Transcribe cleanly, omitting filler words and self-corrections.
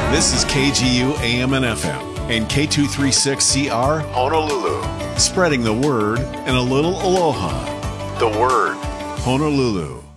This is KGU AM and FM and K236CR Honolulu. Spreading the word and a little aloha. The word, Honolulu.